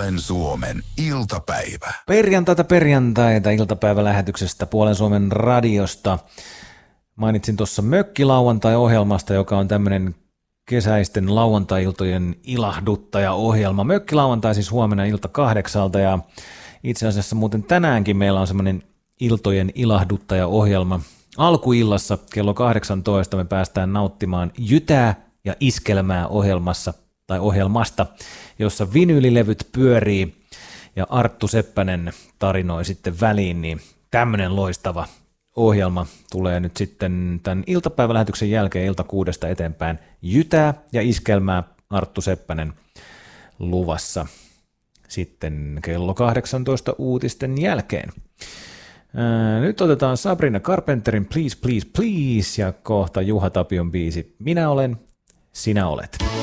Puolen Suomen iltapäivä. Perjantaita iltapäivälähetyksestä Puolen Suomen radiosta. Mainitsin tuossa Mökkilauantai-ohjelmasta, joka on tämmöinen kesäisten lauantai-iltojen ilahduttaja-ohjelma. Mökkilauantai siis huomenna ilta 8 ja itse asiassa muuten tänäänkin meillä on semmoinen iltojen ilahduttaja-ohjelma. Alkuillassa kello 18 me päästään nauttimaan jytää ja iskelmää ohjelmasta, jossa vinyylilevyt pyörii ja Arttu Seppänen tarinoi sitten väliin, niin tämmöinen loistava ohjelma tulee nyt sitten tämän iltapäivälähetyksen jälkeen ilta 6 eteenpäin. Jytää ja iskelmää Arttu Seppänen luvassa sitten kello 18 uutisten jälkeen. Nyt otetaan Sabrina Carpenterin Please, Please, Please ja kohta Juha Tapion biisi Minä olen, sinä olet.